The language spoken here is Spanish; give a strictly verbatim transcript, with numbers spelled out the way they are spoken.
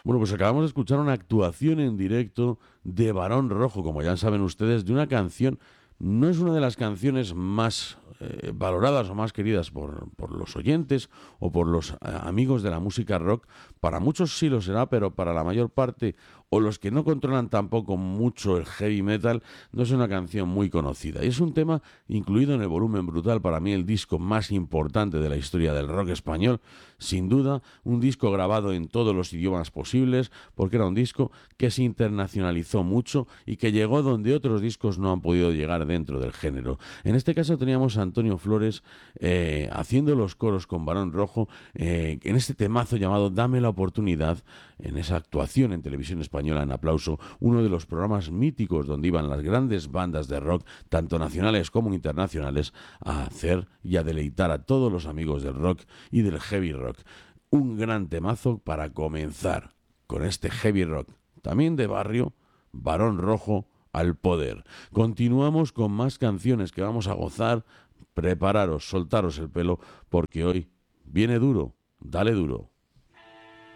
Bueno, pues acabamos de escuchar una actuación en directo de Barón Rojo, como ya saben ustedes, de una canción. No es una de las canciones más eh, valoradas o más queridas por, por los oyentes o por los eh, amigos de la música rock. Para muchos sí lo será, pero para la mayor parte o los que no controlan tampoco mucho el heavy metal, no es una canción muy conocida. Y es un tema incluido en el Volumen Brutal, para mí el disco más importante de la historia del rock español. Sin duda, un disco grabado en todos los idiomas posibles, porque era un disco que se internacionalizó mucho y que llegó donde otros discos no han podido llegar dentro del género. En este caso teníamos a Antonio Flores eh, haciendo los coros con Barón Rojo eh, en este temazo llamado Dame la oportunidad, en esa actuación en televisión española en Aplauso, uno de los programas míticos donde iban las grandes bandas de rock, tanto nacionales como internacionales, a hacer y a deleitar a todos los amigos del rock y del heavy rock. Un gran temazo para comenzar con este heavy rock, también de barrio, Barón Rojo al poder. Continuamos con más canciones que vamos a gozar. Prepararos, soltaros el pelo, porque hoy viene duro, dale duro.